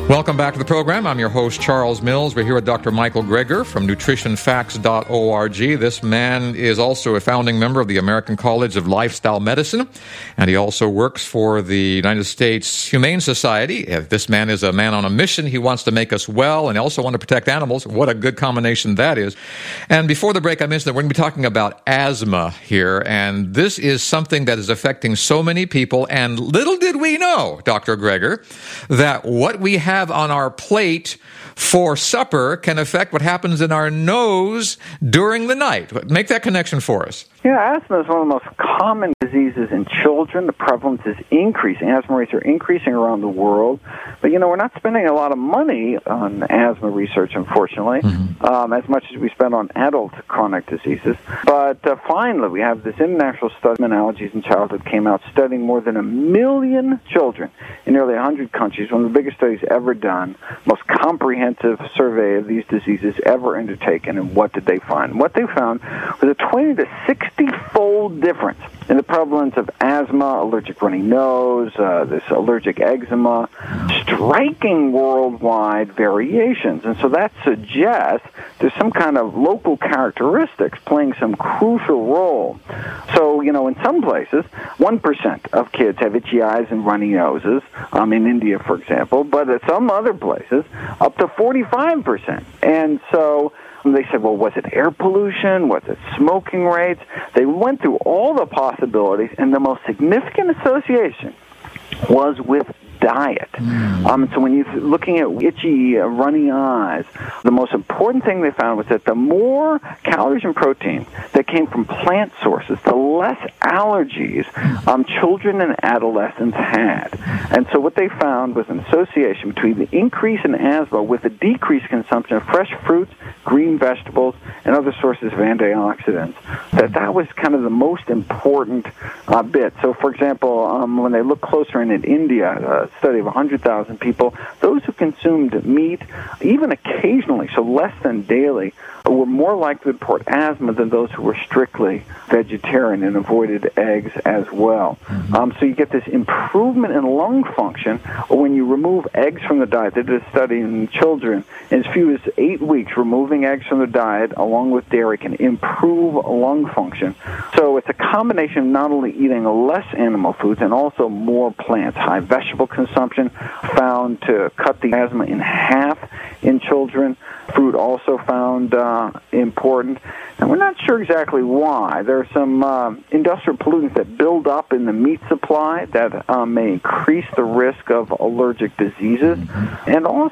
Welcome back to the program. I'm your host, Charles Mills. We're here with Dr. Michael Greger from nutritionfacts.org. This man is also a founding member of the American College of Lifestyle Medicine, and he also works for the United States Humane Society. This man is a man on a mission. He wants to make us well and also want to protect animals. What a good combination that is. And before the break, I mentioned that we're going to be talking about asthma here, and this is something that is affecting so many people. And little did we know, Dr. Greger, that what we have on our plate for supper can affect what happens in our nose during the night. Make that connection for us. Yeah, asthma is one of the most common diseases in children. The prevalence is increasing. Asthma rates are increasing around the world. But, we're not spending a lot of money on asthma research, unfortunately, as much as we spend on adult chronic diseases. But finally, we have this international study on allergies in childhood came out studying more than 1 million children in nearly 100 countries, one of the biggest studies ever done, most comprehensive survey of these diseases ever undertaken. And what did they find? What they found was a 20 to 60-fold difference in the prevalence of asthma, allergic runny nose, this allergic eczema, striking worldwide variations. And so that suggests there's some kind of local characteristics playing some crucial role. So, in some places, 1% of kids have itchy eyes and runny noses, in India, for example, but at some other places, up to 45%. And so they said, well, was it air pollution? Was it smoking rates? They went through all the possibilities, and the most significant association was with diet. So when you're looking at itchy, runny eyes, the most important thing they found was that the more calories and protein that came from plant sources, the less allergies children and adolescents had. And so what they found was an association between the increase in asthma with the decreased consumption of fresh fruits, green vegetables, and other sources of antioxidants. That was kind of the most important bit. So, for example, when they looked closer in India, a study of 100,000 people, those who consumed meat, even occasionally, so less than daily, were more likely to report asthma than those who were strictly vegetarian and avoided eggs as well. So you get this improvement in lung function when you remove eggs from the diet. They did a study in children. In as few as 8 weeks, removing eggs from the diet along with dairy can improve lung function. So it's a combination of not only eating less animal foods and also more plants. High vegetable consumption found to cut the asthma in half in children. Fruit also found important. And we're not sure exactly why. There are some industrial pollutants that build up in the meat supply that may increase the risk of allergic diseases. And also